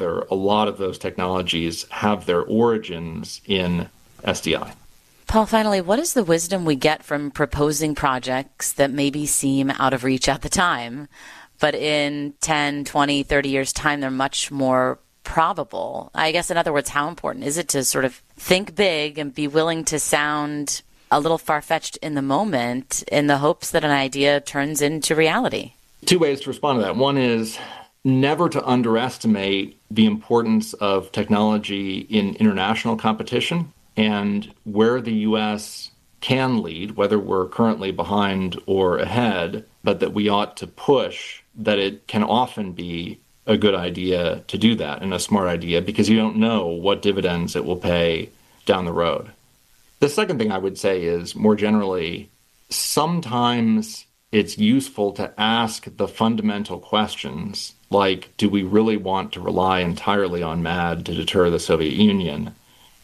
another, a lot of those technologies have their origins in SDI. Paul, finally, what is the wisdom we get from proposing projects that maybe seem out of reach at the time, but in 10, 20, 30 years' time, they're much more probable? I guess, in other words, how important is it to sort of think big and be willing to sound a little far-fetched in the moment in the hopes that an idea turns into reality? Two ways to respond to that. One is never to underestimate the importance of technology in international competition, and where the U.S. can lead, whether we're currently behind or ahead, but that we ought to push, that it can often be a good idea to do that and a smart idea, because you don't know what dividends it will pay down the road. The second thing I would say is, more generally, sometimes it's useful to ask the fundamental questions, like, do we really want to rely entirely on MAD to deter the Soviet Union?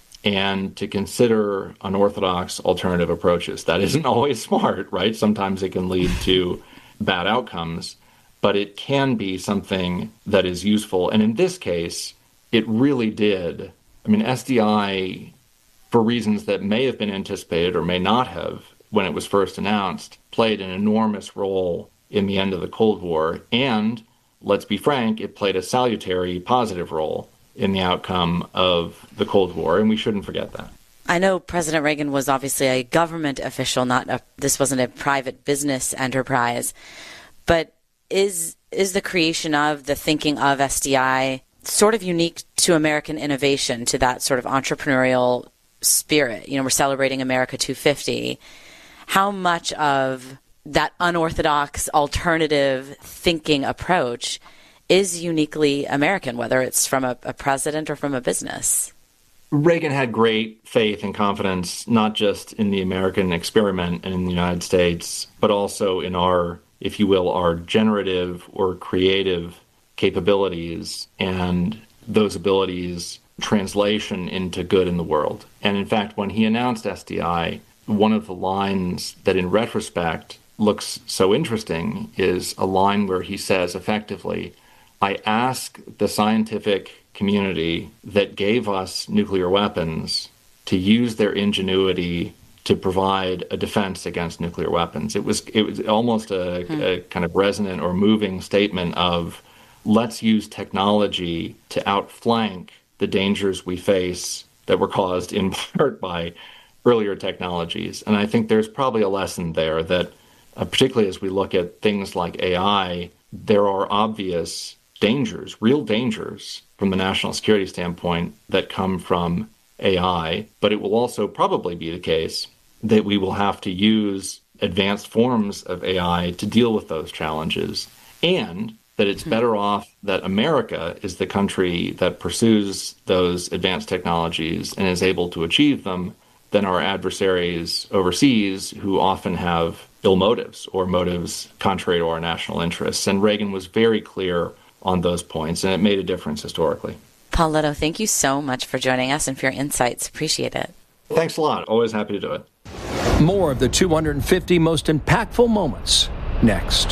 And to consider unorthodox alternative approaches. That isn't always smart, right? Sometimes it can lead to bad outcomes, but it can be something that is useful. And in this case, it really did. I mean, SDI, for reasons that may have been anticipated or may not have when it was first announced, played an enormous role in the end of the Cold War. And, let's be frank, it played a salutary positive role in the outcome of the Cold War, and we shouldn't forget that. I know President Reagan was obviously a government official, this wasn't a private business enterprise, but is the creation of the thinking of SDI sort of unique to American innovation, to that sort of entrepreneurial spirit? You know, we're celebrating America 250. How much of that unorthodox alternative thinking approach is uniquely American, whether it's from a president or from a business? Reagan had great faith and confidence, not just in the American experiment and in the United States, but also in our, if you will, our generative or creative capabilities and those abilities' translation into good in the world. And in fact, when he announced SDI, one of the lines that in retrospect looks so interesting is a line where he says effectively, I ask the scientific community that gave us nuclear weapons to use their ingenuity to provide a defense against nuclear weapons. It was almost a kind of resonant or moving statement of, let's use technology to outflank the dangers we face that were caused in part by earlier technologies. And I think there's probably a lesson there that, particularly as we look at things like AI, there are obvious dangers, real dangers from the national security standpoint that come from AI, but it will also probably be the case that we will have to use advanced forms of AI to deal with those challenges, and that it's better off that America is the country that pursues those advanced technologies and is able to achieve them than our adversaries overseas, who often have ill motives or motives contrary to our national interests. And Reagan was very clear on those points, and it made a difference historically. Paul Letow, thank you so much for joining us and for your insights. Appreciate it. Thanks a lot. Always happy to do it. More of the 250 most impactful moments next.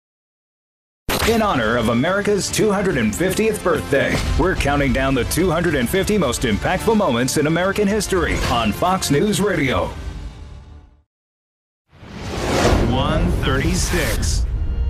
In honor of America's 250th birthday, we're counting down the 250 most impactful moments in American history on Fox News Radio. 136.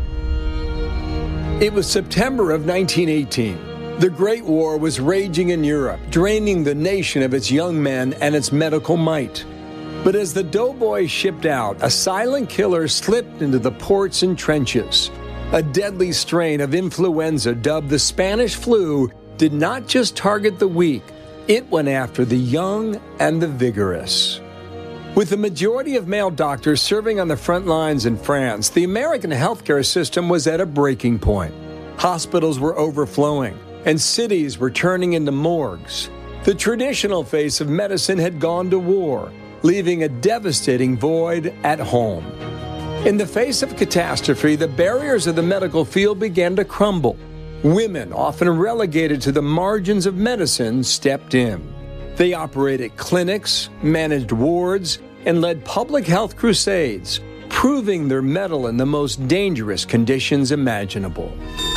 It was September of 1918. The Great War was raging in Europe, draining the nation of its young men and its medical might. But as the doughboys shipped out, a silent killer slipped into the ports and trenches. A deadly strain of influenza dubbed the Spanish flu did not just target the weak, it went after the young and the vigorous. With the majority of male doctors serving on the front lines in France, the American healthcare system was at a breaking point. Hospitals were overflowing, and cities were turning into morgues. The traditional face of medicine had gone to war, leaving a devastating void at home. In the face of catastrophe, the barriers of the medical field began to crumble. Women, often relegated to the margins of medicine, stepped in. They operated clinics, managed wards, and led public health crusades, proving their mettle in the most dangerous conditions imaginable.